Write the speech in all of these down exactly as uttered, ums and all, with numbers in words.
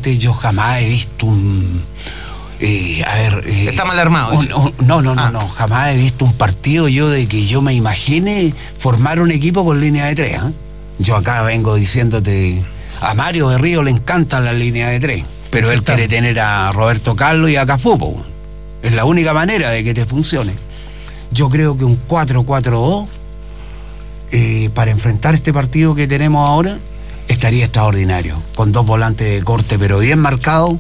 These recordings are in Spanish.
sinceramente yo jamás he visto un... Eh, a ver... Eh, Está mal armado. Un, un, no, no, no, ah. no, jamás he visto un partido yo de que yo me imagine formar un equipo con línea de tres. ¿eh? Yo acá vengo diciéndote, a Mario de Río le encanta la línea de tres, pero sí, él está. Quiere tener a Roberto Carlos y a Cafú, po. Es la única manera de que te funcione. Yo creo que un cuatro cuatro dos eh, para enfrentar este partido que tenemos ahora estaría extraordinario, con dos volantes de corte pero bien marcados,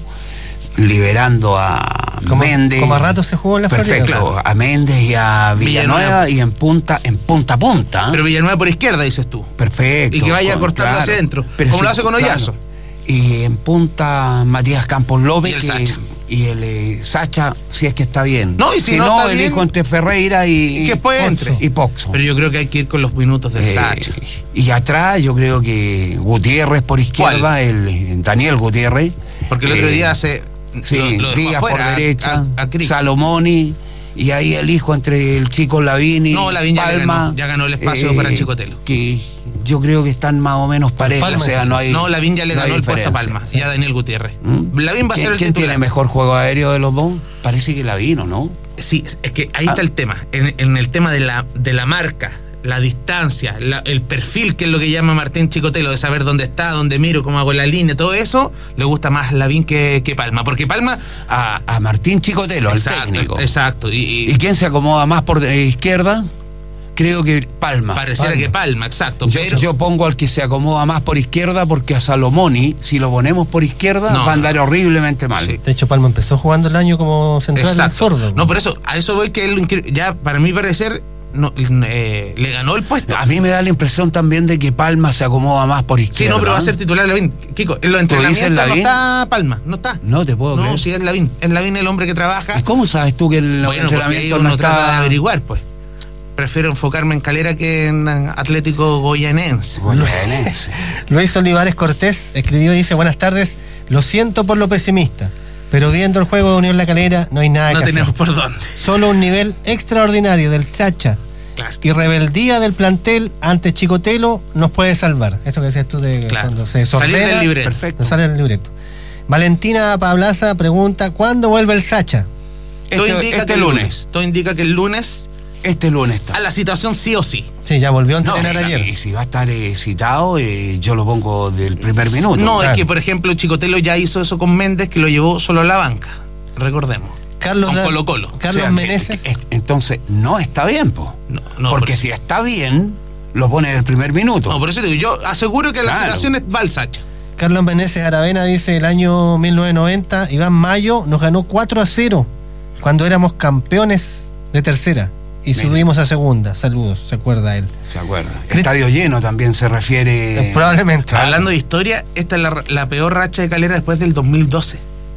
liberando a como, Méndez. Como a rato se jugó en la Perfecto, Florida, claro. A Méndez y a Villanueva, Villanueva y en punta, en punta a punta. Pero Villanueva por izquierda, dices tú. Perfecto. Y que vaya con, cortando claro, hacia adentro, como sí, lo hace con Oyarzo. Claro. Y en punta Matías Campos López. Y el que, Sacha. Y el eh, Sacha, si es que está bien. No, y si, si no, no elijo entre Ferreira y, y que después entre. Y Poxo. Pero yo creo que hay que ir con los minutos del eh, Sacha. Y atrás yo creo que Gutiérrez por izquierda, el, el Daniel Gutiérrez. Porque el eh, otro día hace... Sí, lo, lo Díaz por derecha, a, a, a Salomoni, y ahí elijo entre el chico Lavini, no, Lavini ya Palma, ganó, ya ganó el espacio eh, para Chicotelo. Que yo creo que están más o menos parejos, o sea, no hay. No, Lavini ya le no ganó el puesto a Palma, y a Daniel Gutiérrez. ¿Mm? Lavini va a ser el ¿Quién titular. tiene mejor juego aéreo de los dos? Parece que Lavino, ¿no? Sí, es que ahí ah. está el tema, en, en el tema de la, de la marca. La distancia, la, el perfil, que es lo que llama Martín Chicotelo, de saber dónde está, dónde miro, cómo hago la línea, todo eso, le gusta más Lavín que, que Palma, porque Palma... A, a Martín Chicotelo, exacto, al técnico. Exacto. Y, y, ¿Y quién se acomoda más por de izquierda? Creo que Palma. Pareciera Palma. que Palma, exacto. Yo, pero... yo pongo al que se acomoda más por izquierda, porque a Salomoni, si lo ponemos por izquierda, no, va a andar no. horriblemente mal. Sí. De hecho, Palma empezó jugando el año como central sordo. No, por eso, a eso voy, que él, ya, para mí parecer... No, eh, le ganó el puesto. A mí me da la impresión también de que Palma se acomoda más por izquierda. Sí, no, pero va a ser titular Lavín. Kiko, en los entrenamientos no está Palma, no está. No te puedo no, creer. No, sí es Lavín. Es Lavín el hombre que trabaja. ¿Y cómo sabes tú que en los bueno, entrenamientos uno no está? trata de averiguar, pues. Prefiero enfocarme en Calera que en Atlético Goyanense. Goyanense. Luis Olivares Cortés escribió y dice: buenas tardes, lo siento por lo pesimista, pero viendo el juego de Unión La Calera no hay nada no que hacer. No tenemos por dónde. Solo un nivel extraordinario del Sacha, claro, y rebeldía del plantel ante Chicotelo nos puede salvar. Eso que decías tú de claro, cuando se desordena, salir del libreto. Perfecto. Sale del libreto. Valentina Pablaza pregunta: ¿cuándo vuelve el Sacha? Este, todo indica este que lunes. lunes. Todo indica que el lunes. Este lunes está. A la situación sí o sí. Sí, ya volvió a entrenar no, ayer. Y si va a estar eh, citado, eh, yo lo pongo del primer minuto. No, claro. Es que, por ejemplo, Chicotelo ya hizo eso con Méndez, que lo llevó solo a la banca. Recordemos. Carlos con da, Colo Colo. Carlos o sea, Meneses. Que, que, entonces, no está bien, po. No, no, porque por... si está bien, lo pone del primer minuto. No, por eso te digo, yo aseguro que claro, las situaciones va al Sacha. Carlos Meneses Aravena dice: el año mil novecientos noventa, Iván Mayo nos ganó cuatro a cero cuando éramos campeones de tercera. Y Mira. subimos a segunda. Saludos, se acuerda él. Se acuerda. Estadio lleno también se refiere. Eh, probablemente. Claro. Hablando de historia, esta es la, la peor racha de Calera después del dos mil doce.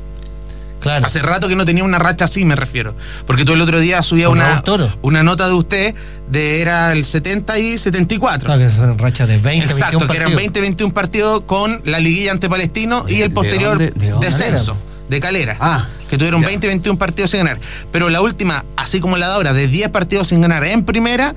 Claro. Hace rato que no tenía una racha así, me refiero. Porque tú el otro día subía una, una nota de usted de era el setenta y setenta y cuatro. Claro, que son rachas de veinte, exacto, veintiún que eran veinte, veintiún partidos con la liguilla ante Palestino ¿De, y el posterior de dónde, de dónde descenso era? De Calera. Ah. Que tuvieron ya. veinte, veintiún partidos sin ganar. Pero la última, así como la de ahora, de diez partidos sin ganar en primera,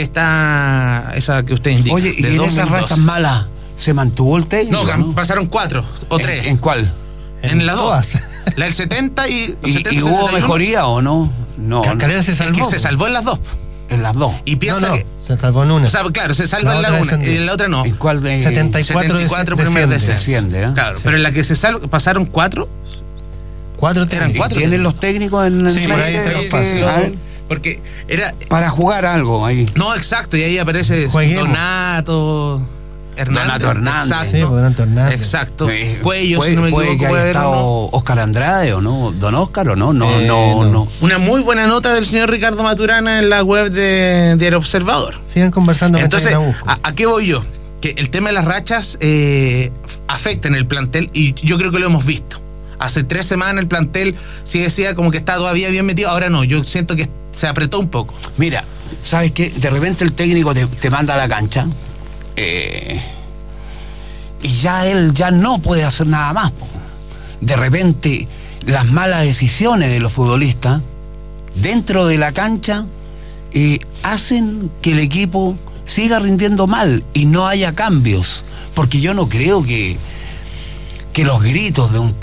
está esa que usted indica. Oye, ¿y en esas rachas malas se mantuvo el técnico? No, ¿no? Pasaron cuatro o tres. ¿En, en cuál? En, en las dos. La del setenta y... ¿Y, setenta, ¿y hubo setenta y uno? ¿Mejoría o no? No. Calera no. se salvó. Es que se salvó en las dos. En las dos. Y piensa no, no, que... se salvó en una. O sea, claro, se salva la en la una y en la otra no. ¿En cuál de...? setenta y cuatro, setenta y cuatro primer descenso. Desciende, ¿eh? Claro, sí. Pero en la que se salva, pasaron cuatro... Cuatro eran cuatro. ¿Tienen los técnicos en el sí, por ahí te los paso. Porque era para jugar algo ahí. No, exacto, y ahí aparece Jueguemos. Donato Hernández. Donato Hernández. Exacto. Sí, Donato Hernández. Exacto. Eh, Cuello, puede, si no me puede equivoco, que haya estado no. Oscar Andrade o no, Don Oscar o no, no, eh, no, no, no. Una muy buena nota del señor Ricardo Maturana en la web de Diario Observador. Sigan conversando. Entonces, ¿a, ¿a qué voy yo? Que el tema de las rachas eh, afecta en el plantel y yo creo que lo hemos visto. Hace tres semanas el plantel sí decía como que está todavía bien metido, ahora no, yo siento que se apretó un poco. Mira, ¿sabes qué? De repente el técnico te, te manda a la cancha eh, y ya él ya no puede hacer nada más. Po. De repente las malas decisiones de los futbolistas dentro de la cancha eh, hacen que el equipo siga rindiendo mal y no haya cambios, porque yo no creo que, que los gritos de un